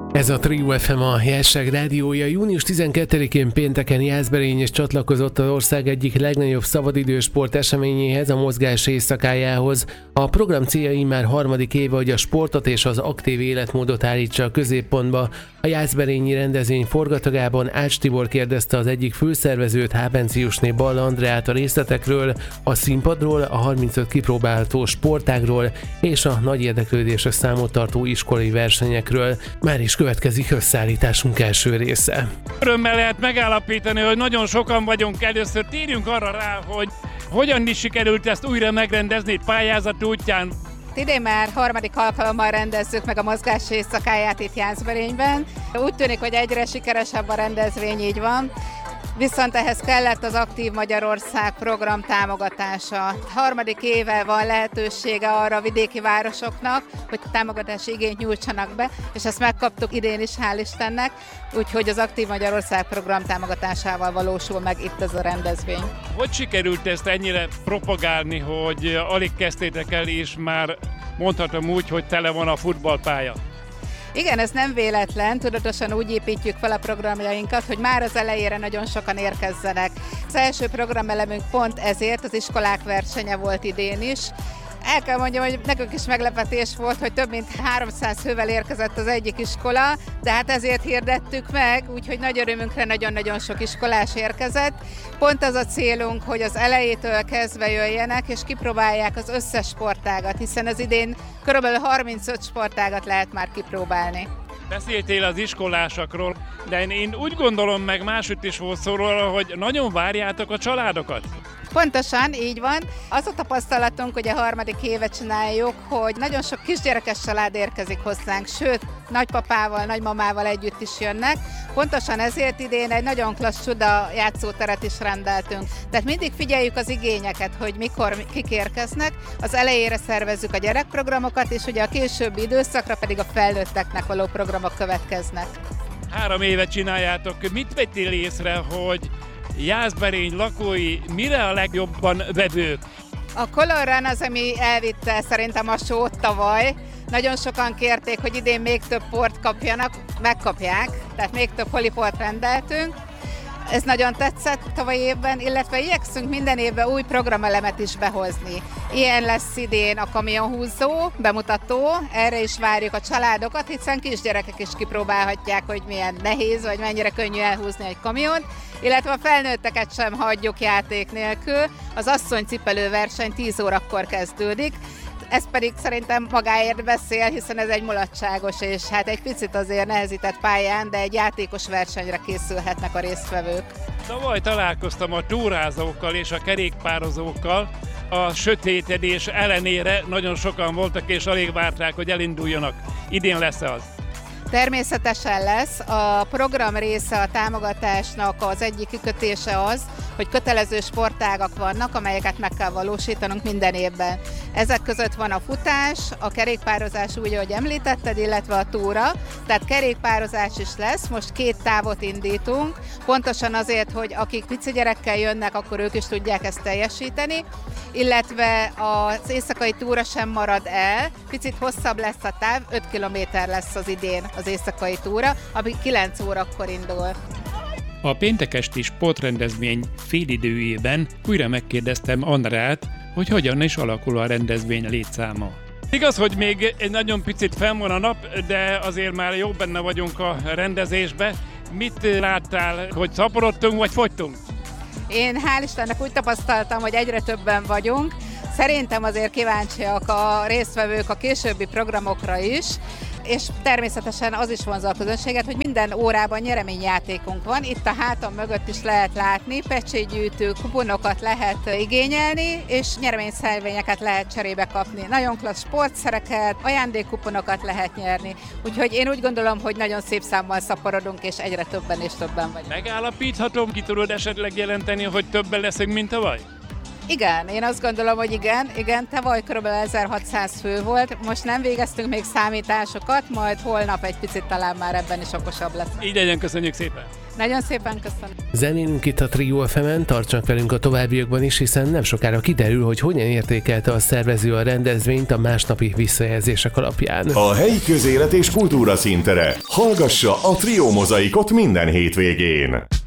Ez a Trio FM, a Jásság rádiója. Június 12-én pénteken Jászberény is csatlakozott az ország egyik legnagyobb szabadidősport eseményéhez, a Mozgás éjszakájához. A program célja immár harmadik éve, hogy a sportot és az aktív életmódot állítsa a középpontba. A jászberényi rendezvény forgatagában Ács Tibor kérdezte az egyik főszervezőt, Hábenciusné Balla Andreát a részletekről, a színpadról, a 35 kipróbálható sportágról és a nagy érdeklődésre számot tartó iskolai versenyekről. Már is következik összeállításunk első része. Örömmel lehet megállapítani, hogy nagyon sokan vagyunk. Először térjünk arra rá, hogy hogyan is sikerült ezt újra megrendezni pályázat útján. Idén már harmadik alkalommal rendezzük meg a Mozgás éjszakáját itt Jászberényben. Úgy tűnik, hogy egyre sikeresebb a rendezvény, így van. Viszont ehhez kellett az Aktív Magyarország program támogatása. Harmadik éve van lehetősége arra a vidéki városoknak, hogy támogatási igényt nyújtsanak be, és ezt megkaptuk idén is, hál' Istennek, úgyhogy az Aktív Magyarország program támogatásával valósul meg itt ez a rendezvény. Hogy sikerült ezt ennyire propagálni, hogy alig kezdtétek el, és már mondhatom úgy, hogy tele van a futballpálya? Igen, ez nem véletlen, tudatosan úgy építjük fel a programjainkat, hogy már az elejére nagyon sokan érkezzenek. Az első programelemünk pont ezért az iskolák versenye volt idén is. El kell mondjam, hogy nekünk is meglepetés volt, hogy több mint 300 fővel érkezett az egyik iskola, de hát ezért hirdettük meg, úgyhogy nagy örömünkre nagyon-nagyon sok iskolás érkezett. Pont az a célunk, hogy az elejétől kezdve jöjjenek, és kipróbálják az összes sportágat, hiszen az idén körülbelül 35 sportágat lehet már kipróbálni. Beszéltél az iskolásokról, de én úgy gondolom, meg másütt is volt szó róla, hogy nagyon várjátok a családokat. Pontosan, így van. Az a tapasztalatunk, hogy a harmadik éve csináljuk, hogy nagyon sok kisgyerekes család érkezik hozzánk, sőt, nagypapával, nagymamával együtt is jönnek. Pontosan ezért idén egy nagyon klassz csuda játszóteret is rendeltünk. Tehát mindig figyeljük az igényeket, hogy mikor kik érkeznek. Az elejére szervezzük a gyerekprogramokat, és ugye a későbbi időszakra pedig a felnőtteknek való programok következnek. 3 éve csináljátok. Mit vettél észre, hogy Jászberény lakói mire a legjobban vevők? A Color Run az, ami elvitte szerintem a sót tavaly. Nagyon sokan kérték, hogy idén még több port kapjanak, megkapják, tehát még több holiport rendeltünk. Ez nagyon tetszett tavaly évben, illetve igyekszünk minden évben új programelemet is behozni. Ilyen lesz idén a kamionhúzó, bemutató, erre is várjuk a családokat, hiszen kisgyerekek is kipróbálhatják, hogy milyen nehéz, vagy mennyire könnyű elhúzni egy kamiont, illetve a felnőtteket sem hagyjuk játék nélkül. Az asszonycipelő verseny 10 órakor kezdődik, ez pedig szerintem magáért beszél, hiszen ez egy mulatságos és hát egy picit azért nehezített pályán, de egy játékos versenyre készülhetnek a résztvevők. Tavaly találkoztam a túrázókkal és a kerékpározókkal. A sötétedés ellenére nagyon sokan voltak és alig várták, hogy elinduljanak. Idén lesz-e az? Természetesen lesz. A program része a támogatásnak az egyik kikötése az, hogy kötelező sportágak vannak, amelyeket meg kell valósítanunk minden évben. Ezek között van a futás, a kerékpározás úgy, ahogy említetted, illetve a túra. Tehát kerékpározás is lesz, most 2 távot indítunk, pontosan azért, hogy akik pici gyerekkel jönnek, akkor ők is tudják ezt teljesíteni, illetve az éjszakai túra sem marad el, picit hosszabb lesz a táv, 5 kilométer lesz az idén az éjszakai túra, ami 9 órakor indul. A péntek esti sportrendezvény félidőjében újra megkérdeztem Andrát, hogy hogyan is alakul a rendezvény létszáma. Igaz, hogy még egy nagyon picit fenn van a nap, de azért már jó benne vagyunk a rendezésbe. Mit láttál, hogy szaporodtunk vagy fogytunk? Én hál' Istennek úgy tapasztaltam, hogy egyre többen vagyunk. Szerintem azért kíváncsiak a résztvevők a későbbi programokra is, és természetesen az is vonzza a közönséget, hogy minden órában nyereményjátékunk van. Itt a hátam mögött is lehet látni, pecsétgyűjtő kuponokat lehet igényelni, és nyereményszelvényeket lehet cserébe kapni. Nagyon klassz sportszereket, ajándékkuponokat lehet nyerni. Úgyhogy én úgy gondolom, hogy nagyon szép számmal szaporodunk, és egyre többen és többen vagyunk. Megállapíthatom, ki tudod esetleg jelenteni, hogy többen leszünk, mint tavaly? Igen, én azt gondolom, hogy igen, tavaly kb. 1600 fő volt, most nem végeztünk még számításokat, majd holnap egy picit talán már ebben is okosabb lesz. Így legyen, köszönjük szépen! Nagyon szépen köszönöm! Zenélünk itt a Trio FM-en, tartsanak velünk a továbbiakban is, hiszen nem sokára kiderül, hogy hogyan értékelte a szervező a rendezvényt a másnapi visszajelzések alapján. A helyi közélet és kultúra színtere. Hallgassa a Trio Mozaikot minden hétvégén!